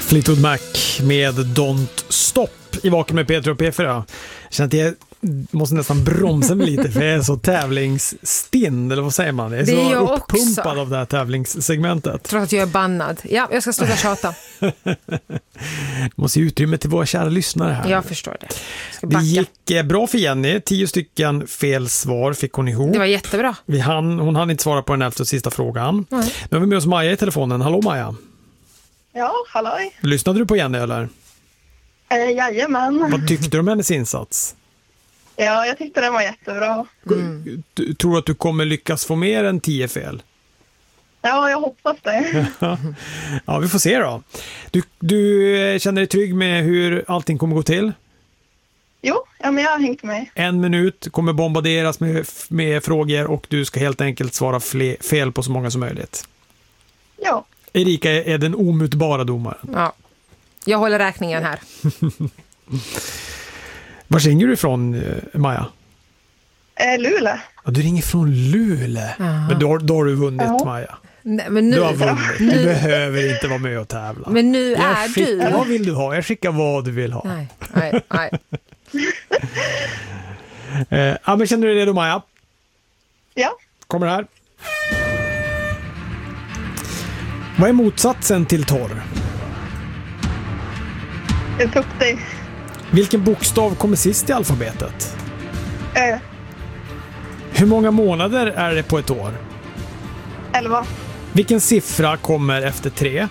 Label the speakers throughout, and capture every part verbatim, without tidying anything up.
Speaker 1: Fleetwood Mac med Don't Stop i Vaken med Peter och P fyra. Jag känner att jag måste nästan bromsa mig lite för jag är så tävlingsstinn, eller vad säger man? Jag är,
Speaker 2: det är
Speaker 1: så
Speaker 2: jag
Speaker 1: uppumpad
Speaker 2: också.
Speaker 1: av det här tävlingssegmentet.
Speaker 2: Jag tror att jag är bannad. Ja, jag ska sluta tjata.
Speaker 1: Det måste ge utrymme till våra kära lyssnare här.
Speaker 2: Jag förstår det. Ska
Speaker 1: Det
Speaker 2: backa.
Speaker 1: gick eh, bra för Jenny. Tio stycken fel svar fick hon ihop.
Speaker 2: Det var jättebra.
Speaker 1: Vi hann, hon hann inte svara på den elfte och sista frågan.
Speaker 2: Nej.
Speaker 1: Nu har vi med oss Maja i telefonen. Hallå Maja.
Speaker 3: Ja, halloj.
Speaker 1: Lyssnade du på Jenny eller?
Speaker 3: Eh, jajamän.
Speaker 1: Vad tyckte du om hennes insats?
Speaker 3: Ja, jag tyckte den var jättebra.
Speaker 1: Mm. Du, tror du att du kommer lyckas få mer än tio fel?
Speaker 3: Ja, jag hoppas det.
Speaker 1: Ja, vi får se då. Du, du känner dig trygg med hur allting kommer gå till?
Speaker 3: Jo, ja, men jag har hängt med.
Speaker 1: En minut kommer bombarderas med, med frågor och du ska helt enkelt svara fle, fel på så många som möjligt.
Speaker 3: Ja.
Speaker 1: Erika är den omutbara domaren.
Speaker 2: Ja. Jag håller räkningen här.
Speaker 1: Var ringer du ifrån, Maja?
Speaker 3: Eh, Luleå.
Speaker 1: Ja, du ringer från Luleå.
Speaker 2: Aha.
Speaker 1: Men då, har- då har du vunnit,
Speaker 3: Ja.
Speaker 1: Maja.
Speaker 2: Nej, men nu,
Speaker 1: Du har vunnit. Du
Speaker 2: nu,
Speaker 1: behöver inte vara med och tävla.
Speaker 2: men nu
Speaker 1: Jag
Speaker 2: är
Speaker 1: skickar,
Speaker 2: du...
Speaker 1: vad vill du ha? Jag skickar vad du vill ha.
Speaker 2: Nej, nej, nej.
Speaker 1: Eh, ja, men känner du dig redo, Maja?
Speaker 3: Ja.
Speaker 1: Kommer här. Vad är motsatsen till torr?
Speaker 3: Jag tog dig.
Speaker 1: Vilken bokstav kommer sist i alfabetet?
Speaker 3: Eh,
Speaker 1: Hur många månader är det på ett år?
Speaker 3: elva.
Speaker 1: Vilken siffra kommer efter tre?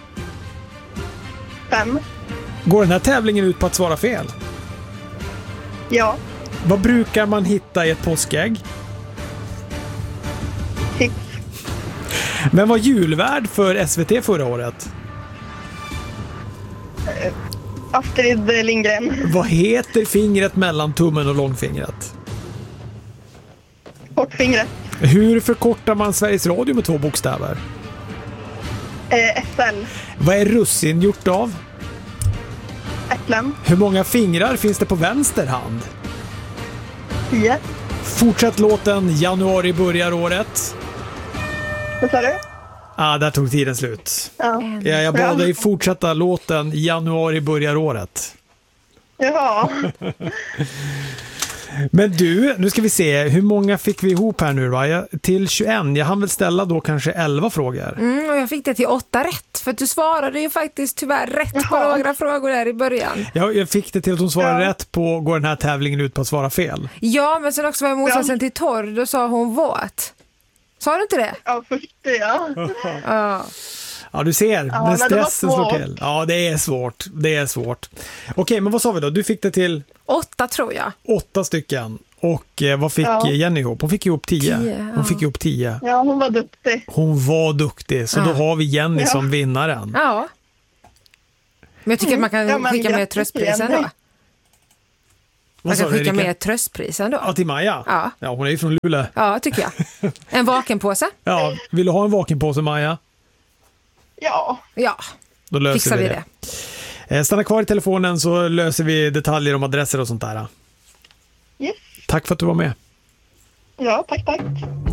Speaker 3: Fem.
Speaker 1: Går den här tävlingen ut på att svara fel?
Speaker 3: Ja.
Speaker 1: Vad brukar man hitta i ett påskägg?
Speaker 3: Tips.
Speaker 1: Vem var julvärd för S V T förra året?
Speaker 3: Astrid Lindgren.
Speaker 1: Vad heter fingret mellan tummen och långfingret?
Speaker 3: Kortfingret.
Speaker 1: Hur förkortar man Sveriges Radio med två bokstäver?
Speaker 3: Eh, S L.
Speaker 1: Vad är russin gjort av?
Speaker 3: Äpplen.
Speaker 1: Hur många fingrar finns det på vänster hand?
Speaker 3: Tio.
Speaker 1: Fortsätt låten Januari börjar året.
Speaker 3: Vad sa du?
Speaker 1: Ah, där tog tiden slut.
Speaker 3: Ja.
Speaker 1: Ja, jag bad dig fortsätta låten Januari börjar året.
Speaker 3: Jaha.
Speaker 1: Men du, nu ska vi se. Hur många fick vi ihop här nu? Va? Jag, till tjugoett. Jag hann väl ställa då kanske elva frågor.
Speaker 2: Mm, och jag fick det till åtta rätt. För att du svarade ju faktiskt tyvärr rätt på
Speaker 3: Jaha.
Speaker 2: några frågor där i början.
Speaker 1: Jag, jag fick det till att hon svarade
Speaker 3: Ja.
Speaker 1: rätt på går den här tävlingen ut på att svara fel.
Speaker 2: Ja, men sen också var jag motsatsen
Speaker 3: Ja.
Speaker 2: till torr. Då sa hon våt. Sa du inte det?
Speaker 3: Ja, först ja.
Speaker 2: Ja.
Speaker 1: Ja, du ser.
Speaker 3: Ja,
Speaker 1: när
Speaker 3: men det var
Speaker 1: stressen slår
Speaker 3: svårt.
Speaker 1: till. Ja, det är svårt. Det är svårt. Okej, men vad sa vi då? Du fick det till
Speaker 2: Åtta tror jag.
Speaker 1: åtta stycken. Och eh, vad fick
Speaker 3: Ja.
Speaker 1: Jenny ihop? Hon fick ihop tio.
Speaker 2: Tio,
Speaker 1: Hon
Speaker 2: ja.
Speaker 1: fick ihop tio.
Speaker 3: Ja, hon var duktig.
Speaker 1: Hon var duktig. Så
Speaker 2: Ja.
Speaker 1: då har vi Jenny
Speaker 3: Ja.
Speaker 1: som vinnaren.
Speaker 2: Ja. Men jag tycker att man kan
Speaker 3: Ja, men
Speaker 2: skicka med
Speaker 3: grattis,
Speaker 2: tröstprisen
Speaker 3: Jenny.
Speaker 2: då.
Speaker 1: Vad
Speaker 2: Man
Speaker 1: sa
Speaker 2: kan
Speaker 1: du,
Speaker 2: skicka
Speaker 1: Erika?
Speaker 2: med tröstprisen då.
Speaker 1: Ja, till Maja.
Speaker 2: Ja.
Speaker 1: Ja, hon är ju från Luleå.
Speaker 2: Ja, tycker jag. En vakenpåse?
Speaker 1: Ja, vill du ha en vakenpåse, Maja?
Speaker 3: Ja.
Speaker 2: Ja,
Speaker 1: Då löser
Speaker 2: fixar
Speaker 1: vi
Speaker 2: vi
Speaker 1: det.
Speaker 2: det.
Speaker 1: Eh, Stanna kvar i telefonen så löser vi detaljer om adresser och sånt där.
Speaker 3: Yes.
Speaker 1: Tack för att du var med.
Speaker 3: Ja, tack, tack.